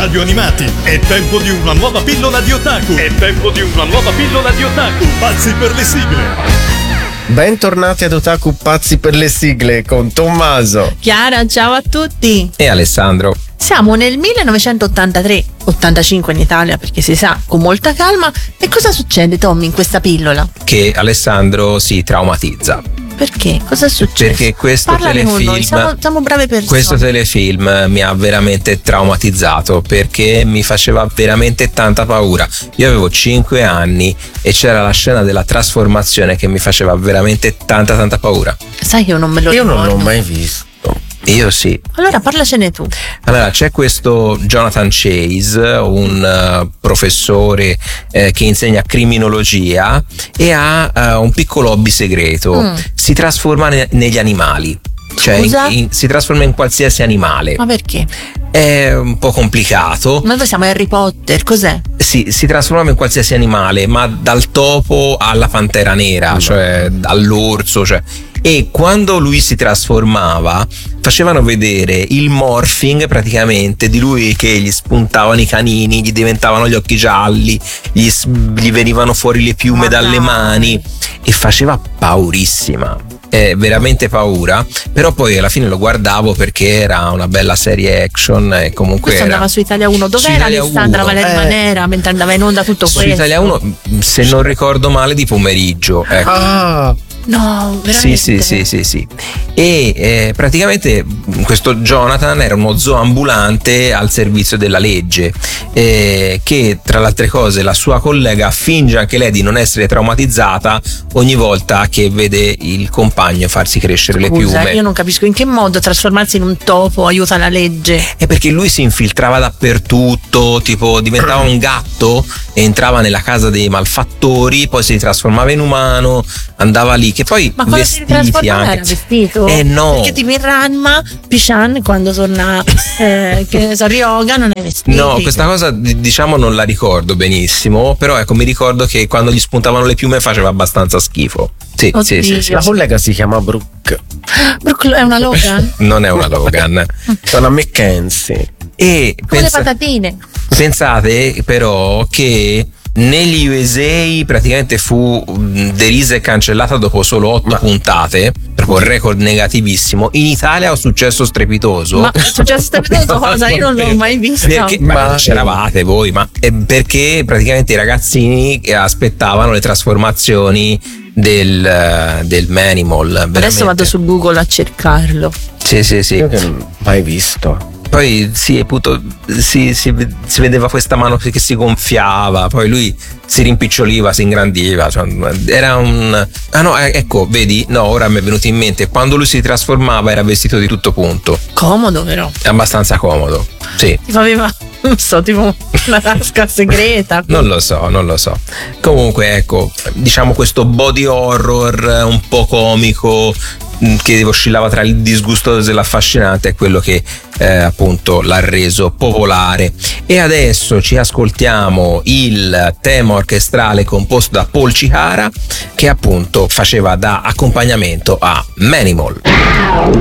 radio animati. È tempo di una nuova pillola di otaku. Pazzi per le sigle. Bentornati ad Otaku Pazzi per le sigle con Tommaso, Chiara, ciao a tutti. E Alessandro. Siamo nel 1983, 85 in Italia perché si sa, con molta calma. E cosa succede, Tommy, in questa pillola? Che Alessandro si traumatizza. Perché? Cosa è successo? Perché questo Parlane con noi, telefilm, siamo brave persone. questo telefilm mi ha veramente traumatizzato perché mi faceva veramente tanta paura. Io avevo 5 anni e c'era la scena della trasformazione che mi faceva veramente tanta paura. Sai che io non me lo io ricordo. non l'ho mai visto. Io sì. Allora parlacene tu. Allora, c'è questo Jonathan Chase, un professore che insegna criminologia e ha un piccolo hobby segreto. Si trasforma negli animali. Cioè si trasforma in qualsiasi animale. Ma perché? È un po' complicato. Ma noi siamo Harry Potter, cos'è? Sì, si trasformava in qualsiasi animale, ma dal topo alla pantera nera, cioè all'orso, cioè. E quando lui si trasformava facevano vedere il morphing praticamente di lui che gli spuntavano i canini, gli diventavano gli occhi gialli, gli venivano fuori le piume dalle mani e faceva paurissima. Veramente paura, però poi alla fine lo guardavo perché era una bella serie action e comunque questo andava su Italia 1. Dov'era Alessandra Valeria Manera mentre andava in onda tutto questo? Su Italia 1, se non ricordo male, di pomeriggio, ecco. No, veramente? Sì. E praticamente questo Jonathan era uno zoambulante al servizio della legge, che tra le altre cose la sua collega finge anche lei di non essere traumatizzata ogni volta che vede il compagno farsi crescere le piume. Io non capisco in che modo trasformarsi in un topo aiuta la legge. È perché lui si infiltrava dappertutto, tipo diventava un gatto e entrava nella casa dei malfattori, poi si trasformava in umano, andava lì, che poi ma quando si trasformava era vestito? No, perché tipo in Ranma Pishan quando torna che ne so, Ryoga non è vestito. No, questa cosa diciamo non la ricordo benissimo, però ecco, mi ricordo che quando gli spuntavano le piume faceva abbastanza schifo. Sì. La collega si chiama Brooke. Brooke è una Logan? Non è una Logan. È una Mackenzie. E come le patatine. Pensate però che negli USA praticamente fu derisa e cancellata dopo solo 8 puntate, proprio un record negativissimo. In Italia ha un successo strepitoso. Ma successo strepitoso cosa? Io non l'ho mai visto. Perché, ma c'eravate voi, ma perché praticamente i ragazzini aspettavano le trasformazioni del Manimal. Adesso vado su Google a cercarlo. Sì. Io che non ho mai visto. Poi si vedeva questa mano che si gonfiava, poi lui si rimpiccioliva, si ingrandiva, cioè, era un... Ah no, ecco, vedi, no, ora mi è venuto in mente, quando lui si trasformava era vestito di tutto punto. Comodo però. È abbastanza comodo, sì. Tipo aveva, non so, tipo una tasca segreta. Non lo so. Comunque ecco, diciamo questo body horror un po' comico che oscillava tra il disgustoso e l'affascinante è quello che appunto l'ha reso popolare. E adesso ci ascoltiamo il tema orchestrale composto da Paul Chihara, che appunto faceva da accompagnamento a Manimal.